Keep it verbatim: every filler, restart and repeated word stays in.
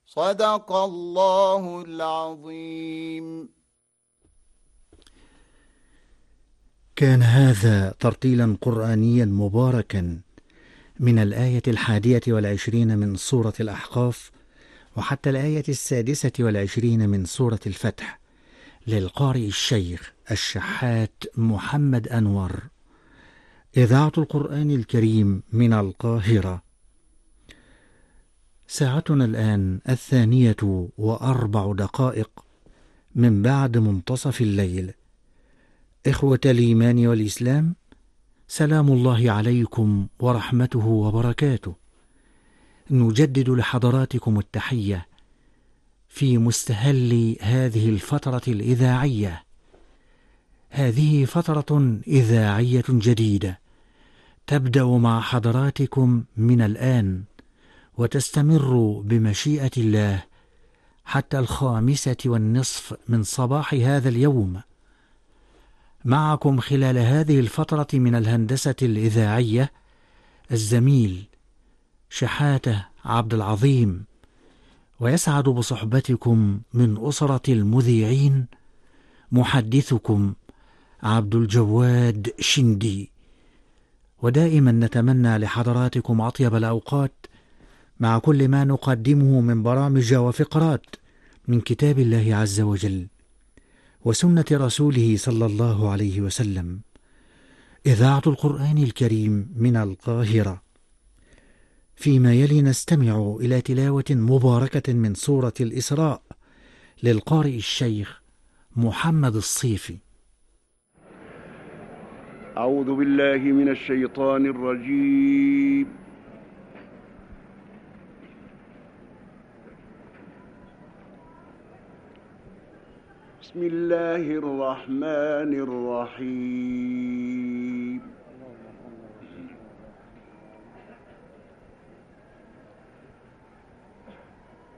صدق الله العظيم. كان هذا ترتيلا قرآنيا مباركا من الآية الحادية والعشرين من سورة الأحقاف وحتى الآية السادسة والعشرين من سورة الفتح، للقارئ الشيخ الشحات محمد أنور، إذاعة القرآن الكريم من القاهرة. ساعتنا الآن الثانية وأربع دقائق من بعد منتصف الليل. إخوة الإيمان والإسلام، سلام الله عليكم ورحمته وبركاته. نجدد لحضراتكم التحية في مستهل هذه الفترة الإذاعية. هذه فترة إذاعية جديدة تبدأ مع حضراتكم من الآن وتستمر بمشيئة الله حتى الخامسة والنصف من صباح هذا اليوم. معكم خلال هذه الفترة من الهندسة الإذاعية الزميل شحاتة عبد العظيم، ويسعد بصحبتكم من أسرة المذيعين محدثكم عبد الجواد شندي. ودائما نتمنى لحضراتكم أطيب الأوقات مع كل ما نقدمه من برامج وفقرات من كتاب الله عز وجل وسنة رسوله صلى الله عليه وسلم. إذاعة القرآن الكريم من القاهرة. فيما يلي نستمع إلى تلاوة مباركة من سورة الإسراء للقارئ الشيخ محمد الصيفي. أعوذ بالله من الشيطان الرجيم. بسم الله الرحمن الرحيم.